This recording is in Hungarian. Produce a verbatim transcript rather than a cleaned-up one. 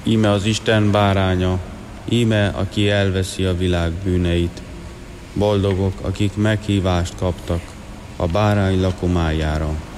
Íme az Isten báránya, íme, aki elveszi a világ bűneit. Boldogok, akik meghívást kaptak a bárány lakomájára.